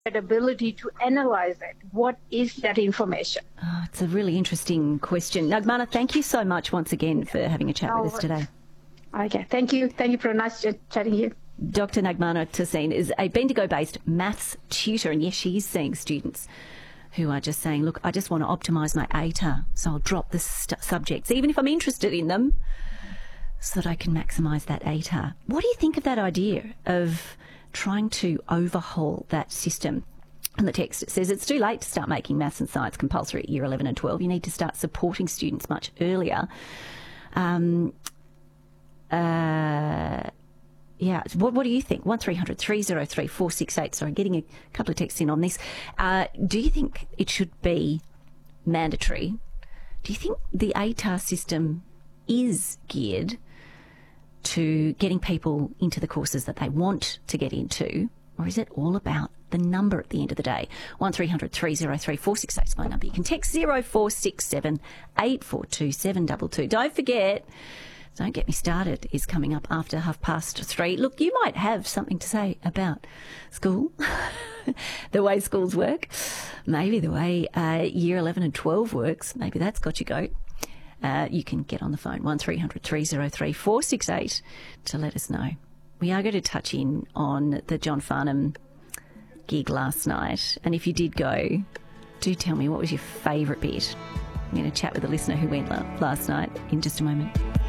that ability to analyze it. What is that information? Oh, it's a really interesting question. Nagmana, thank you so much once again for having a chat with us today. Okay, thank you. Thank you for nice chatting here. Dr. Nagmana Taseen is a Bendigo-based maths tutor, and yes, she is seeing students who are just saying, look, I just want to optimise my ATAR, so I'll drop the subjects, even if I'm interested in them, so that I can maximise that ATAR. What do you think of that idea of trying to overhaul that system? And the text, it says it's too late to start making maths and science compulsory at year 11 and 12. You need to start supporting students much earlier. Yeah, what do you think? 1300 303 468. Sorry, getting a couple of texts in on this. Do you think it should be mandatory? Do you think the ATAR system is geared to getting people into the courses that they want to get into, or is it all about the number at the end of the day? 1300 303 468 is my number. You can text 0467 842 722. Don't forget, Don't Get Me Started is coming up after 3:30. Look, you might have something to say about school, the way schools work, maybe the way year 11 and 12 works. Maybe that's got you go. You can get on the phone, 1300 303 468 to let us know. We are going to touch in on the John Farnham gig last night. And if you did go, do tell me what was your favourite bit. I'm going to chat with a listener who went last night in just a moment.